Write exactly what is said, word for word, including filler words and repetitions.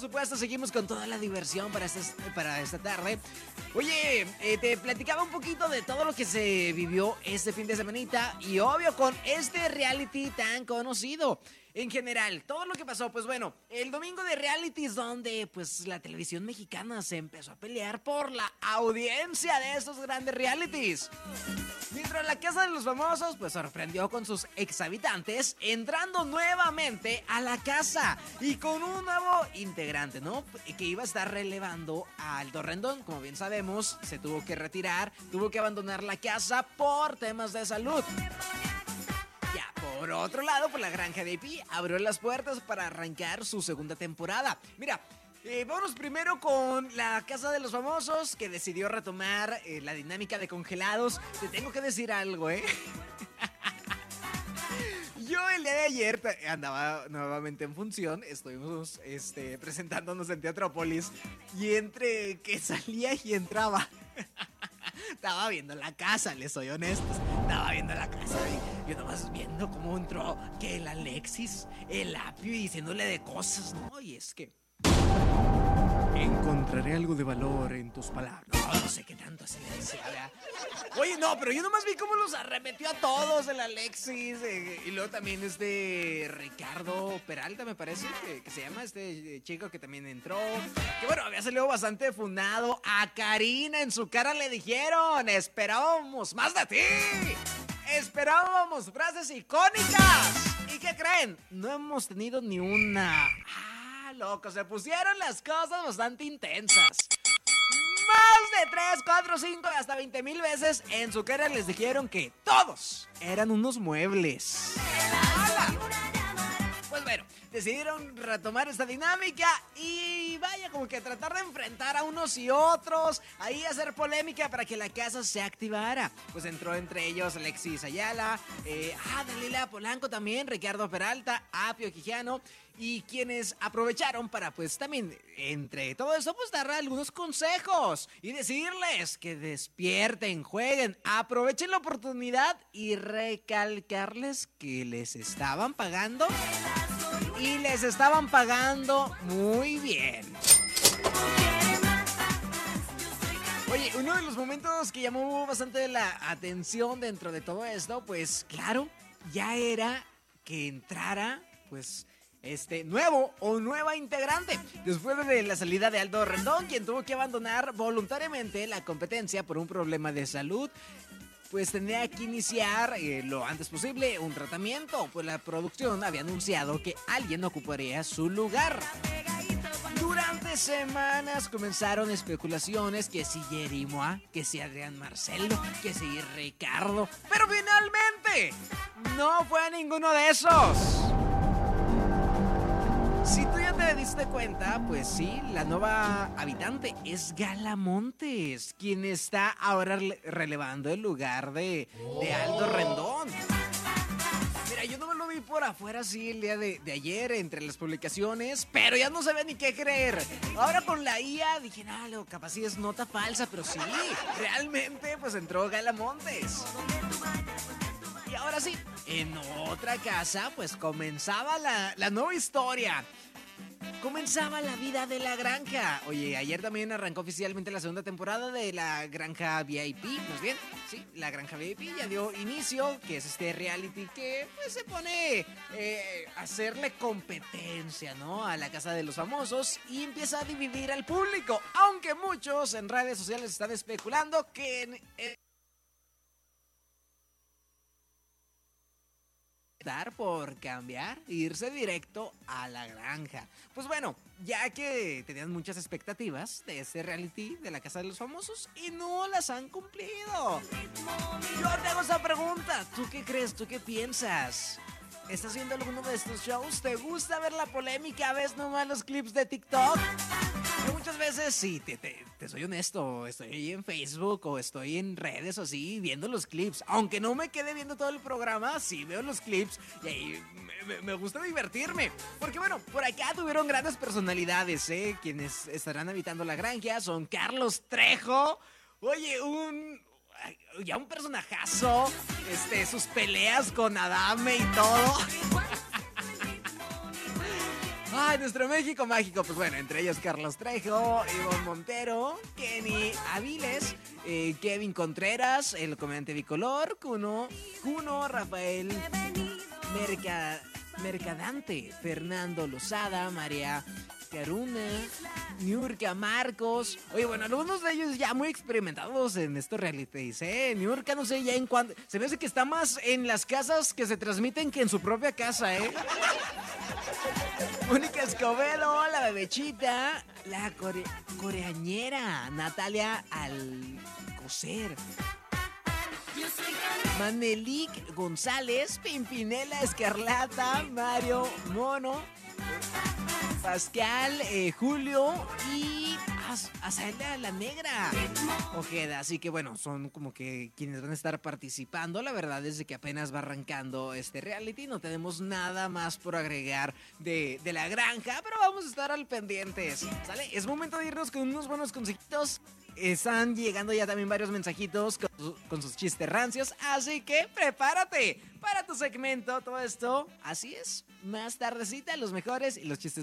supuesto, seguimos con toda la diversión para esta, para esta tarde. Oye, eh, te platicaba un poquito de todo lo que se vivió este fin de semanita y obvio con este reality tan conocido. En general, todo lo que pasó, pues bueno, el domingo de realities donde pues la televisión mexicana se empezó a pelear por la audiencia de estos grandes realities. Mientras la Casa de los Famosos pues sorprendió con sus exhabitantes entrando nuevamente a la casa y con un nuevo integrante, ¿no? Que iba a estar relevando a Aldo Rendón. Como bien sabemos, se tuvo que retirar, tuvo que abandonar la casa por temas de salud. Ya, por otro lado, pues la Granja V I P abrió las puertas para arrancar su segunda temporada. Mira, eh, vámonos primero con la Casa de los Famosos, que decidió retomar eh, la dinámica de congelados. Te tengo que decir algo, ¿eh? Yo el día de ayer andaba nuevamente en función, estuvimos este, presentándonos en Teatrópolis y entre que salía y entraba... Estaba viendo la casa, les soy honesto. Estaba viendo la casa y yo nomás viendo cómo entró que el Alexis, el Apio y diciéndole de cosas, ¿no? Y es que... encontraré algo de valor en tus palabras. No, no sé qué tanto se le decía. Oye, no, pero yo nomás vi cómo los arremetió a todos el Alexis. Eh, y luego también este Ricardo Peralta, me parece, que, que se llama este chico que también entró. Que bueno, había salido bastante fundado. A Karina en su cara le dijeron: esperábamos más de ti. Esperábamos frases icónicas. ¿Y qué creen? No hemos tenido ni una... loco, se pusieron las cosas bastante intensas. Más de tres, cuatro, cinco, hasta veinte mil veces en su cara les dijeron que todos eran unos muebles. ¡Hala! Pues bueno, decidieron retomar esta dinámica y vaya como que tratar de enfrentar a unos y otros, ahí hacer polémica para que la casa se activara. Pues entró entre ellos Alexis Ayala, eh, ah, Dalila Polanco también, Ricardo Peralta, Apio Quijano, y quienes aprovecharon para pues también entre todo eso pues dar algunos consejos y decirles que despierten, jueguen, aprovechen la oportunidad y recalcarles que les estaban pagando y les estaban pagando muy bien. Oye, uno de los momentos que llamó bastante la atención dentro de todo esto, pues claro, ya era que entrara pues este nuevo o nueva integrante. Después de la salida de Aldo Rendón, quien tuvo que abandonar voluntariamente la competencia por un problema de salud, pues tendría que iniciar eh, lo antes posible un tratamiento, pues la producción había anunciado que alguien ocuparía su lugar. Durante semanas comenzaron especulaciones que si Jerimoa, que si Adrián Marcelo, que si Ricardo, pero finalmente no fue ninguno de esos. Si tú ya te diste cuenta, pues sí, la nueva habitante es Gala Montes, quien está ahora relevando el lugar de, de Aldo Rendón. Mira, yo no me lo vi por afuera así el día de, de ayer entre las publicaciones, pero ya no sabía ni qué creer. Ahora con la I A dije, no, lo capaz sí es nota falsa, pero sí, realmente pues entró Gala Montes. Y ahora sí, en otra casa, pues comenzaba la, la nueva historia. Comenzaba la vida de la granja. Oye, ayer también arrancó oficialmente la segunda temporada de la Granja V I P. Más bien, sí, la Granja V I P ya dio inicio, que es este reality que pues se pone eh, a hacerle competencia, ¿no? A la Casa de los Famosos y empieza a dividir al público. Aunque muchos en redes sociales están especulando que... En, eh, por cambiar e irse directo a la granja. Pues bueno, ya que tenían muchas expectativas de este reality de la Casa de los Famosos y no las han cumplido. Yo te hago esa pregunta, ¿tú qué crees? ¿Tú qué piensas? ¿Estás viendo alguno de estos shows? ¿Te gusta ver la polémica? ¿Ves nomás los clips de TikTok? Yo muchas veces, sí, te, te, te soy honesto, estoy ahí en Facebook o estoy en redes o así viendo los clips. Aunque no me quede viendo todo el programa, sí veo los clips y ahí me, me, me gusta divertirme. Porque bueno, por acá tuvieron grandes personalidades, ¿eh? Quienes estarán habitando la granja son Carlos Trejo. Oye, un... ya un personajazo, este, sus peleas con Adame y todo. Ay, nuestro México mágico. Pues bueno, entre ellos Carlos Trejo, Ivonne Montero, Kenny Aviles, eh, Kevin Contreras, el comediante bicolor, Cuno, Cuno, Rafael Merca, Mercadante, Fernando Lozada, María Caruna, Niurka Marcos. Oye, bueno, algunos de ellos ya muy experimentados en estos realities, ¿eh? Niurka, no sé ya en cuánto. Se me hace que está más en las casas que se transmiten que en su propia casa, ¿eh? Mónica Escobedo, la bebechita, la core, coreañera, Natalia Alcocer, Manelik González, Pimpinela Escarlata, Mario Mono, Pascal, eh, Julio y Azaela la Negra Ojeda. Así que bueno, son como que quienes van a estar participando. La verdad es de que apenas va arrancando este reality. No tenemos nada más por agregar de, de la granja, pero vamos a estar al pendientes, ¿sale? Es momento de irnos con unos buenos consejitos. Están llegando ya también varios mensajitos con, su, con sus chistes rancios, así que prepárate para tu segmento. Todo esto, así es, más tardecita, los mejores y los chistes